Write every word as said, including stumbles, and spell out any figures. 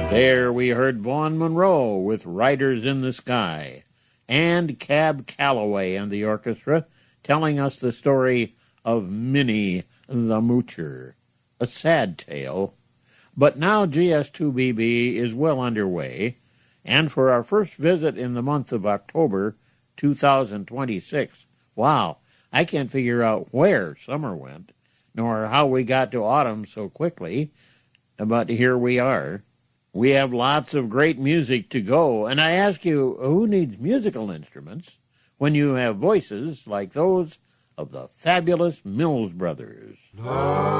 There we heard Vaughn Monroe with Riders in the Sky, and Cab Calloway and the orchestra telling us the story of Minnie the Moocher. A sad tale. But now G S two B B is well underway, and for our first visit in the month of October two thousand twenty-six, wow, I can't figure out where summer went, nor how we got to autumn so quickly, but here we are. We have lots of great music to go, and I ask you, who needs musical instruments when you have voices like those of the fabulous Mills Brothers?